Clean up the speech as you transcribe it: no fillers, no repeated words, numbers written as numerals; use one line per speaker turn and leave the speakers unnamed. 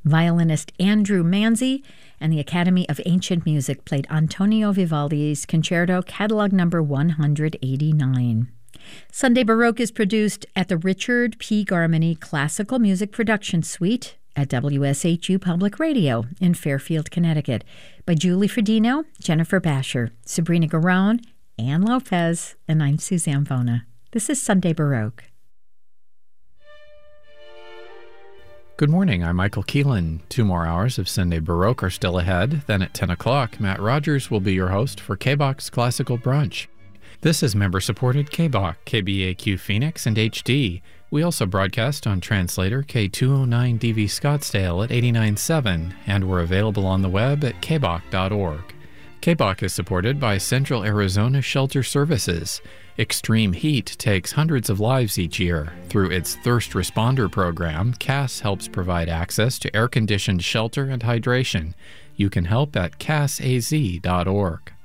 Violinist Andrew Manzi and the Academy of Ancient Music played Antonio Vivaldi's Concerto Catalog Number 189. Sunday Baroque is produced at the Richard P. Garmany Classical Music Production Suite at WSHU Public Radio in Fairfield, Connecticut, by Julie Fredino, Jennifer Basher, Sabrina Garone, Ann Lopez, and I'm Suzanne Vona. This is Sunday Baroque.
Good morning, I'm Michael Keelan. 2 more hours of Sunday Baroque are still ahead. Then at 10 o'clock, Matt Rogers will be your host for KBOC's Classical Brunch. This is member-supported KBOC, KBAQ Phoenix, and HD. We also broadcast on translator K209DV Scottsdale at 89.7, and we're available on the web at kboc.org. KBOC is supported by Central Arizona Shelter Services. Extreme heat takes hundreds of lives each year. Through its Thirst Responder program, CAS helps provide access to air-conditioned shelter and hydration. You can help at casaz.org.